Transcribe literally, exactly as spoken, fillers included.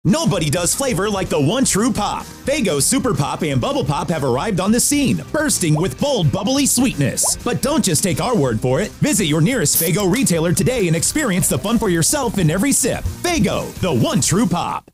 Nobody does flavor like the one true pop. Faygo Super Pop and Bubble Pop have arrived on the scene, bursting with bold, bubbly sweetness. But don't just take our word for it. Visit your nearest Faygo retailer today and experience the fun for yourself in every sip. Faygo, the one true pop.